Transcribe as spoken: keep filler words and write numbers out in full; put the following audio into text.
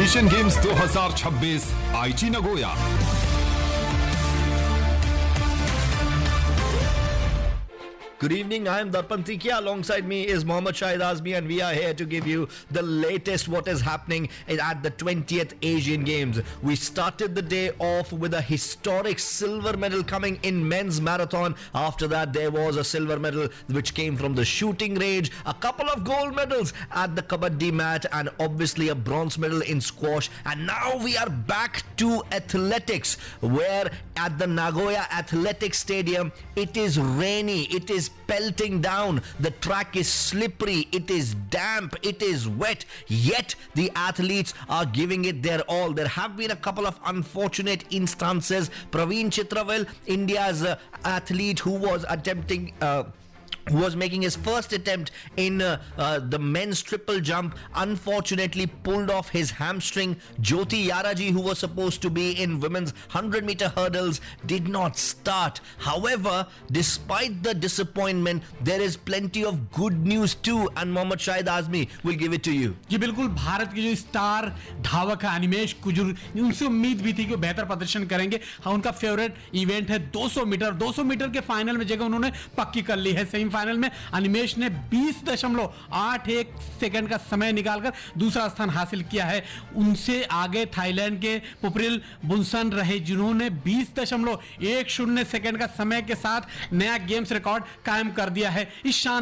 Asian games दो हज़ार छब्बीस आईची Nagoya. Good evening, I am Darpan Tikia. Alongside me is Mohammad Shahid Azmi, and we are here to give you the latest what is happening at the twentieth Asian Games. We started the day off with a historic silver medal coming in men's marathon. After that, there was a silver medal which came from the shooting range, a couple of gold medals at the kabaddi mat, and obviously a bronze medal in squash. And now we are back to athletics, where at the Nagoya Athletics Stadium, it is rainy, it is pelting down, the track is slippery, it is damp, it is wet, yet the athletes are giving it their all. There have been a couple of unfortunate instances. Praveen Chitravel, India's uh, athlete who was attempting uh, who was making his first attempt in uh, uh, the men's triple jump, unfortunately pulled off his hamstring. Jyoti Yaraji, who was supposed to be in women's one hundred meter hurdles, did not start. However, despite the disappointment, there is plenty of good news too, and Mohammad Shahid Azmi will give it to you. जी बिल्कुल, भारत के जो star धावक है अनिमेश कुजूर, उनसे उम्मीद भी थी कि बेहतर प्रदर्शन करेंगे। हाँ, उनका फेवरेट इवेंट है दो सौ मीटर। दो सौ मीटर के फाइनल में जगह उन्होंने पक्की कर ली है। सेमीफाइनल में अनिमेश ने बीस दशमलव आठ एक सेकंड का समय निकालकर दूसरा स्थान हासिल किया है। उनसे आगे थाईलैंड के पुप्रिल बुनसन रहे, जिन्होंने बीस दशमलव एक शून्य सेकंड का समय के साथ नया गेम्स रिकॉर्ड कायम कर दिया है। इस शान